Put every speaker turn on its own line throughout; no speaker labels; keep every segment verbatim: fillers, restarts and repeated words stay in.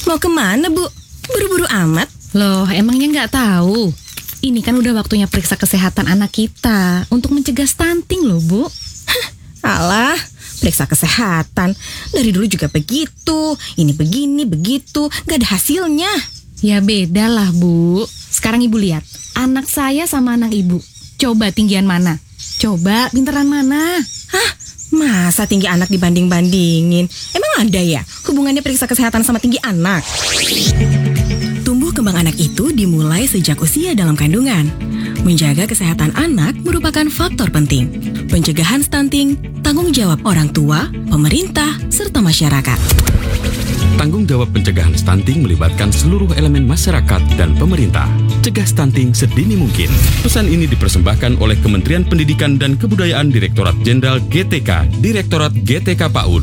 Mau kemana, Bu? Buru-buru amat.
Loh, emangnya nggak tahu? Ini kan udah waktunya periksa kesehatan anak kita untuk mencegah stunting loh, Bu.
Hah, alah, periksa kesehatan. Dari dulu juga begitu. Ini begini, begitu. Gak ada hasilnya.
Ya beda lah, Bu. Sekarang Ibu lihat, anak saya sama anak Ibu. Coba tinggian mana? Coba pinteran mana?
Hah? Masa tinggi anak dibanding-bandingin? Emang ada ya hubungannya periksa kesehatan sama tinggi anak? Tumbuh kembang anak itu dimulai sejak usia dalam kandungan. Menjaga kesehatan anak merupakan faktor penting. Pencegahan stunting, tanggung jawab orang tua, pemerintah, serta masyarakat.
Tanggung jawab pencegahan stunting melibatkan seluruh elemen masyarakat dan pemerintah. Cegah stunting sedini mungkin. Pesan ini dipersembahkan oleh Kementerian Pendidikan dan Kebudayaan Direktorat Jenderal G T K, Direktorat G T K PAUD.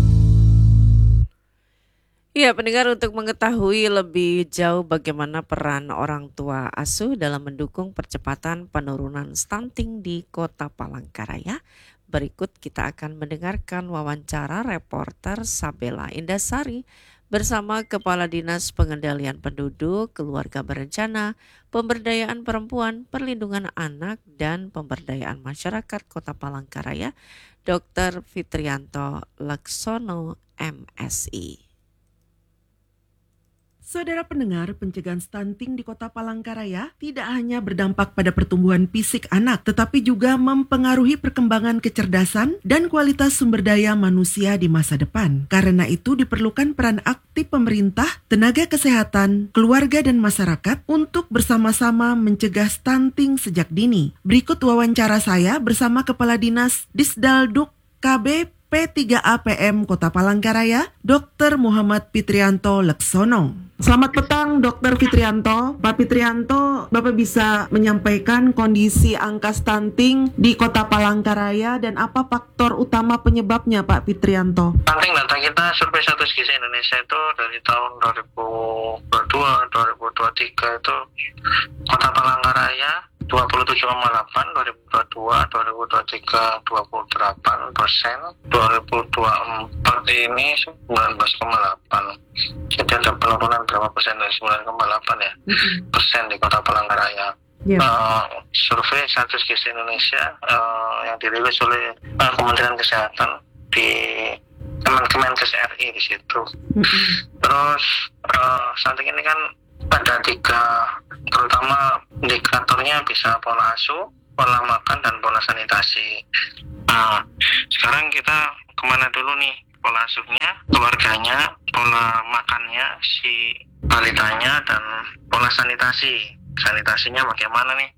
Ya, pendengar, untuk mengetahui lebih jauh bagaimana peran orang tua asuh dalam mendukung percepatan penurunan stunting di Kota Palangkaraya, berikut kita akan mendengarkan wawancara reporter Sabela Indasari bersama Kepala Dinas Pengendalian Penduduk, Keluarga Berencana, Pemberdayaan Perempuan, Perlindungan Anak, dan Pemberdayaan Masyarakat Kota Palangkaraya, Dokter Fitrianto Laksono, M Si.
Saudara pendengar, pencegahan stunting di Kota Palangkaraya tidak hanya berdampak pada pertumbuhan fisik anak, tetapi juga mempengaruhi perkembangan kecerdasan dan kualitas sumber daya manusia di masa depan. Karena itu diperlukan peran aktif pemerintah, tenaga kesehatan, keluarga dan masyarakat untuk bersama-sama mencegah stunting sejak dini. Berikut wawancara saya bersama Kepala Dinas Disdalduk K B P tiga A P M Kota Palangkaraya, Dokter Muhammad Fitrianto Laksono. Selamat petang, Dokter Fitrianto. Pak Fitrianto, Bapak bisa menyampaikan kondisi angka stunting di Kota Palangkaraya dan apa faktor utama penyebabnya, Pak Fitrianto?
Stunting data kita survei status gizi Indonesia itu dari tahun dua ribu dua puluh dua dua ribu dua puluh tiga itu Kota Palangkaraya dua puluh tujuh koma delapan, dua ribu dua puluh dua, dua ribu dua puluh tiga dua puluh delapan persen, dua ribu dua puluh empat ini sembilan belas koma delapan. Jadi ada penurunan berapa persen dari sembilan koma delapan ya mm-hmm. persen di Kota Palangkaraya. Yeah. Uh, survei status gizi Indonesia uh, yang dirilis oleh uh, Kementerian Kesehatan di Kemenkes R I di situ. Mm-hmm. Terus uh, stunting ini kan ada tiga, terutama indikatornya bisa pola asuh, pola makan, dan pola sanitasi. Nah, sekarang kita kemana dulu nih? Pola asuhnya, keluarganya, pola makannya, si balitanya, dan pola sanitasi. Sanitasinya bagaimana nih?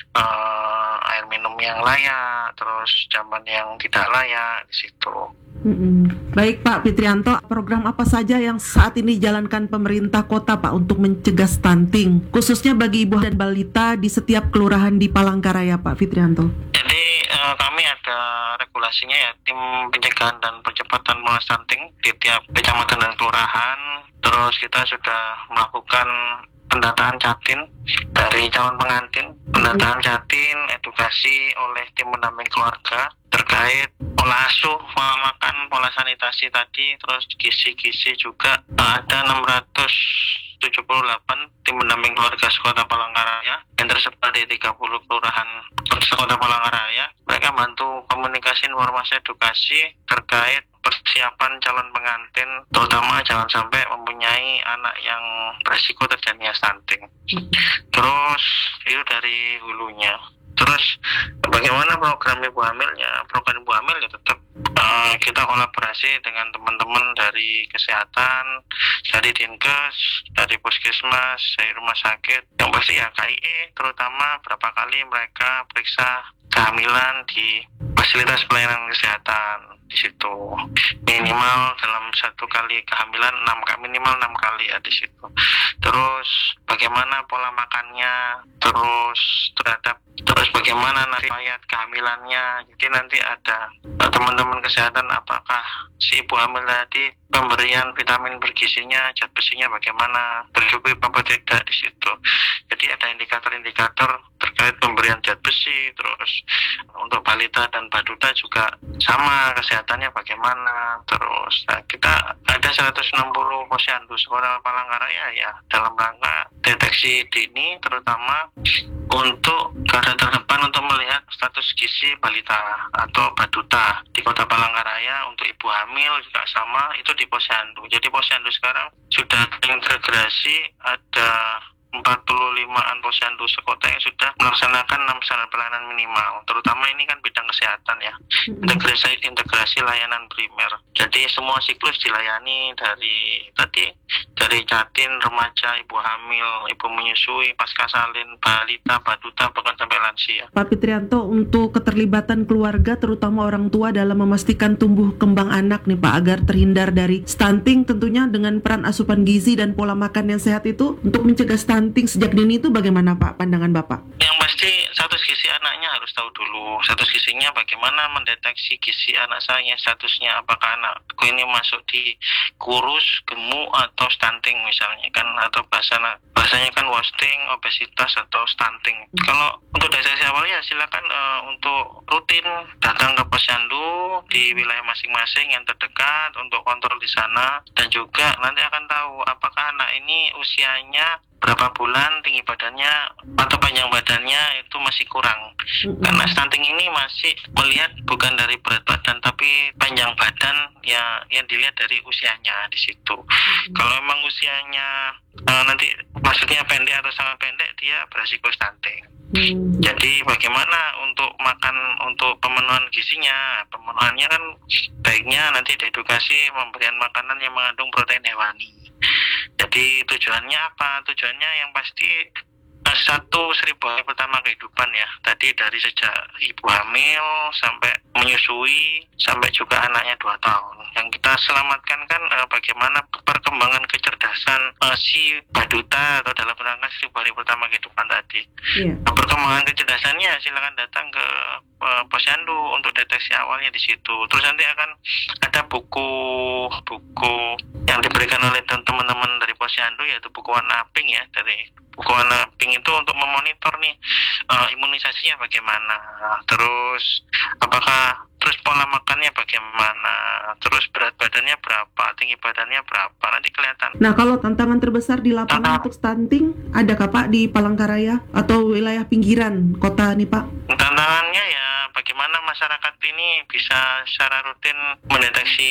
Uh, air minum yang layak, terus jamban yang tidak layak di situ.
Mm-mm. Baik Pak Fitrianto, program apa saja yang saat ini dijalankan pemerintah kota Pak untuk mencegah stunting, khususnya bagi ibu dan balita di setiap kelurahan di Palangkaraya, Pak Fitrianto?
Jadi uh, kami ada regulasinya ya, tim pencegahan dan percepatan penularan stunting di tiap kecamatan dan kelurahan. Terus kita sudah melakukan pendataan Jatin dari calon pengantin, pendataan Jatin, edukasi oleh tim pendamping keluarga terkait pola asuh, pola makan, pola sanitasi tadi, terus gizi-gizi juga. Ada enam ratus tujuh puluh delapan tim pendamping keluarga sekota Palangkaraya yang tersebar di tiga puluh kelurahan sekota Palangkaraya. Mereka bantu komunikasi, informasi, edukasi terkait persiapan calon pengantin, terutama jangan sampai mempunyai anak yang berisiko terjadinya stunting. Terus itu dari hulunya. Terus bagaimana program ibu hamilnya? Program ibu hamil ya tetap uh, kita kolaborasi dengan teman-teman dari kesehatan, dari Dinkes, dari puskesmas, dari rumah sakit, yang pasti ya K I E, terutama berapa kali mereka periksa kehamilan di fasilitas pelayanan kesehatan. Di situ minimal dalam satu kali kehamilan enam minimal enam kali ya di situ. Terus bagaimana pola makannya, terus terhadap terus bagaimana nanti riwayat kehamilannya. Jadi nanti ada uh, teman-teman kesehatan apakah si ibu hamil tadi pemberian vitamin bergizinya, zat besinya bagaimana, tercukupi apa tidak di situ. Jadi ada indikator-indikator terkait pemberian zat besi. Terus untuk balita dan baduta juga sama, kesehatannya bagaimana. Terus nah, kita ada seratus enam puluh posyandu Kota Palangkaraya ya dalam rangka deteksi dini, terutama untuk garda terdepan untuk melihat status gizi balita atau baduta di Kota Palangkaraya. Untuk ibu hamil juga sama, itu di posyandu. Jadi posyandu sekarang sudah terintegrasi, ada empat puluh limaan posyandu sekota yang sudah melaksanakan enam standar pelayanan minimal. Terutama ini kan bidang kesehatan ya, integrasi integrasi layanan primer. Jadi semua siklus dilayani dari tadi dari jatin, remaja, ibu hamil, ibu menyusui, pasca salin, balita, baduta, bahkan sampai lansia.
Pak Fitrianto, untuk keterlibatan keluarga terutama orang tua dalam memastikan tumbuh kembang anak nih Pak, agar terhindar dari stunting, tentunya dengan peran asupan gizi dan pola makan yang sehat itu untuk mencegah stunting sejak dini itu bagaimana Pak pandangan Bapak?
Yang pasti status gizi anaknya harus tahu dulu. Status gizinya bagaimana mendeteksi gizi anak saya, statusnya apakah anakku ini masuk di kurus, gemuk atau stunting misalnya kan, atau bahasa bahasanya kan wasting, obesitas atau stunting. Hmm. Kalau untuk deteksi awalnya silakan uh, untuk rutin datang ke posyandu di wilayah masing-masing yang terdekat untuk kontrol di sana, dan juga nanti akan tahu apakah anak ini usianya berapa bulan, tinggi badannya atau panjang badannya itu masih kurang. Mm-hmm. Karena stunting ini masih melihat bukan dari berat badan tapi panjang badan ya, yang dilihat dari usianya di situ. Mm-hmm. Kalau memang usianya uh, nanti maksudnya pendek atau sangat pendek, dia beresiko stunting. Hmm. Jadi bagaimana untuk makan, untuk pemenuhan gizinya? Pemenuhannya kan baiknya nanti diedukasi pemberian makanan yang mengandung protein hewani. Jadi tujuannya apa? Tujuannya yang pasti satu seribu hari pertama kehidupan ya. Tadi dari sejak ibu hamil sampai menyusui sampai juga anaknya dua tahun. Yang kita selamatkan kan eh, bagaimana perkembangan kecerdasan eh, si baduta atau dalam rangka seribu hari pertama kehidupan tadi. Yeah. Nah, perkembangan kecerdasannya silakan datang ke eh, posyandu untuk deteksi awalnya di situ. Terus nanti akan ada buku buku yang diberikan oleh teman-teman dari posyandu, yaitu buku warna pink ya, dari buku warna pink itu untuk memonitor nih uh, imunisasinya bagaimana, terus apakah terus pola makannya bagaimana, terus berat badannya berapa, tinggi badannya berapa, nanti kelihatan.
Nah, kalau tantangan terbesar di lapangan untuk stunting adakah Pak di Palangkaraya atau wilayah pinggiran kota nih Pak?
Tantangannya ya bagaimana masyarakat ini bisa secara rutin mendeteksi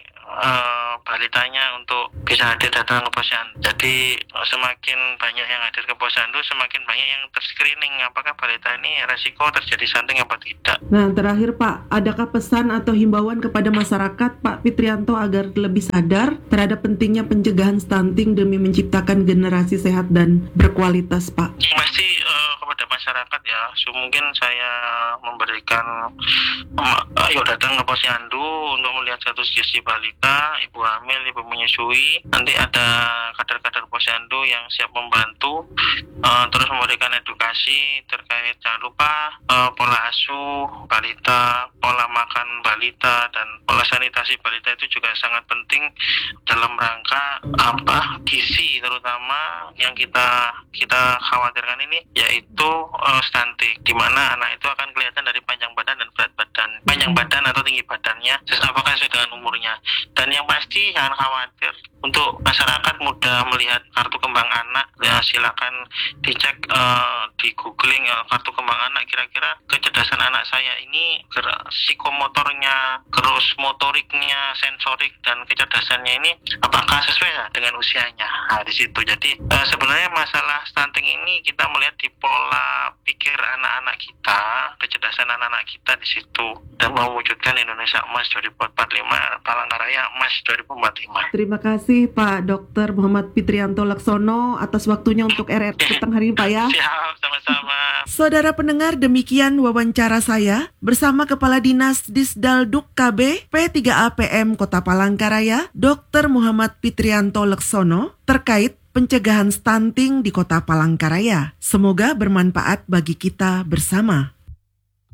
uh, balitanya untuk bisa hadir datang ke posyandu. Jadi semakin banyak yang hadir ke posyandu, semakin banyak yang terscreening apakah balita ini resiko terjadi stunting apa tidak.
Nah, terakhir Pak, adakah pesan atau himbauan kepada masyarakat Pak Fitrianto agar lebih sadar terhadap pentingnya pencegahan stunting demi menciptakan generasi sehat dan berkualitas Pak?
Pasti uh, kepada masyarakat ya, so, mungkin saya memberikan um, ayo datang ke posyandu untuk melihat status gizi balita, ibu hamil, ibu menyusui. Nanti ada kader-kader posyandu yang siap membantu, uh, terus memberikan edukasi terkait jangan lupa uh, pola asuh balita, pola makan balita, dan pola sanitasi balita itu juga sangat penting dalam rangka apa gizi, terutama yang kita kita khawatirkan ini yaitu uh, stunting, di mana anak itu akan kelihatan dari panjang badan dan berat badan, panjang badan atau tinggi badannya, apakah sesuai dengan umurnya. Dan yang pasti jangan khawatir, untuk masyarakat mudah melihat kartu kembang anak ya, silakan dicek uh, di googling uh, kartu kembang anak, kira-kira kecerdasan anak saya ini gerak psikomotornya, terus motoriknya, sensorik, dan kecerdasannya ini apakah sesuai ya dengan usianya. Nah, di situ. Jadi uh, sebenarnya masalah stunting ini kita melihat di pola pikir anak-anak kita, kecerdasan anak-anak kita di situ, dan mewujudkan Indonesia Emas dua ribu empat puluh lima, Palangkaraya Emas dua ribu empat puluh lima.
Terima kasih Pak Dokter Muhammad Fitrianto Laksono atas waktunya untuk R R petang hari ini Pak ya.
Siap, sama-sama.
Saudara pendengar, demikian wawancara saya bersama Kepala Dinas Disdalduk K B P tiga A P M Kota Palangkaraya, Dokter Muhammad Fitrianto Laksono, terkait pencegahan stunting di Kota Palangkaraya. Semoga bermanfaat bagi kita bersama.